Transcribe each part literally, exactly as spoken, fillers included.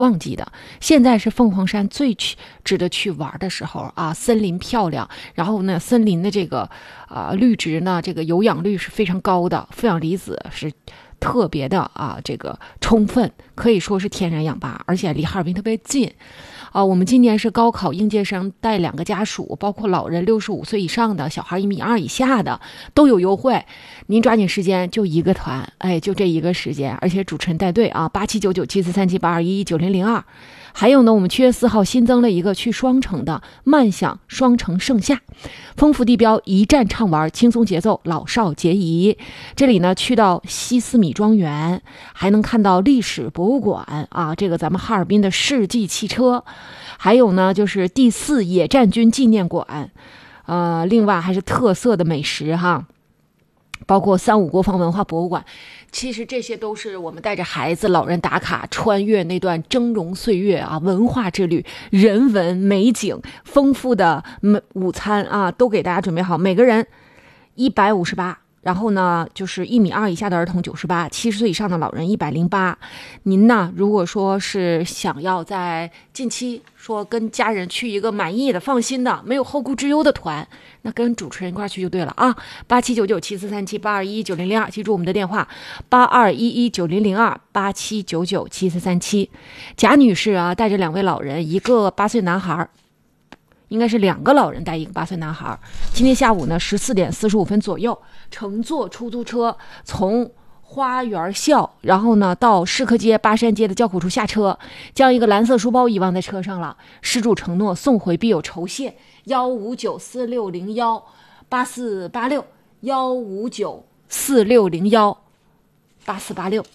旺季的。现在是凤凰山最去值得去玩的时候啊，森林漂亮，然后呢，森林的这个啊绿植呢，这个有氧率是非常高的，负氧离子是特别的啊这个充分，可以说是天然氧吧，而且离哈尔滨特别近。啊，我们今年是高考应届生带两个家属，包括老人六十五岁以上的，小孩一米二以下的都有优惠。您抓紧时间，就一个团，哎，就这一个时间，而且主持人带队啊，八七九九七四三七八二一一九零零二。还有呢，我们七月四号新增了一个去双城的慢享双城盛夏，丰富地标，一站畅玩，轻松节奏，老少皆宜。这里呢，去到西斯米庄园，还能看到历史博物馆啊，这个咱们哈尔滨的世纪汽车，还有呢就是第四野战军纪念馆，呃，另外还是特色的美食哈。包括三五国防文化博物馆，其实这些都是我们带着孩子、老人打卡，穿越那段峥嵘岁月啊，文化之旅、人文美景、丰富的午餐啊，都给大家准备好，每个人一百五十八。然后呢，就是一米二以下的儿童九十八，七十岁以上的老人一百零八。您呢，如果说是想要在近期说跟家人去一个满意的、放心的、没有后顾之忧的团，那跟主持人一块去就对了啊！八七九九七四三七八二一九零零二，记住我们的电话八二一一九零零二八七九九七四三七。贾女士啊，带着两位老人，一个八岁男孩。应该是两个老人带一个八岁男孩。今天下午呢，十四点四十五分左右，乘坐出租车从花园校，然后呢到市科街巴山街的交口处下车，将一个蓝色书包遗忘在车上了。失主承诺送回必有酬谢。幺五九四六零幺八四八六幺五九四六零幺八四八六。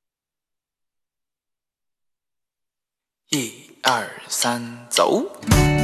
一二三，走！